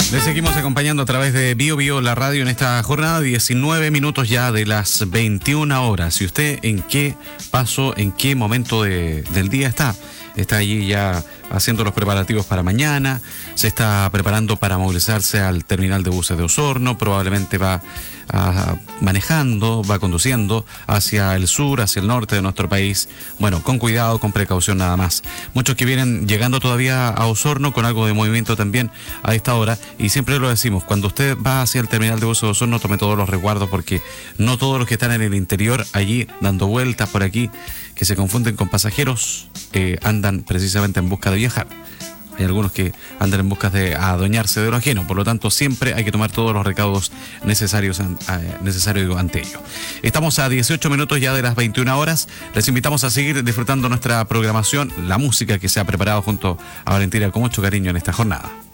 Les seguimos acompañando a través de Bio Bio, la radio, en esta jornada, 19 minutos ya de las 21 horas. ¿Y usted en qué paso, en qué momento del día está? Está allí ya haciendo los preparativos para mañana, se está preparando para movilizarse al terminal de buses de Osorno, probablemente va manejando, va conduciendo hacia el sur, hacia el norte de nuestro país. Bueno, con cuidado, con precaución nada más. Muchos que vienen llegando todavía a Osorno con algo de movimiento también a esta hora, y siempre lo decimos, cuando usted va hacia el terminal de buses de Osorno, tome todos los resguardos, porque no todos los que están en el interior, allí dando vueltas por aquí, que se confunden con pasajeros, andan precisamente en busca de viajar. Hay algunos que andan en busca de adueñarse de lo ajeno, por lo tanto siempre hay que tomar todos los recaudos necesarios ante ello. Estamos a 18 minutos ya de las 21 horas, les invitamos a seguir disfrutando nuestra programación, la música que se ha preparado junto a Valentina con mucho cariño en esta jornada.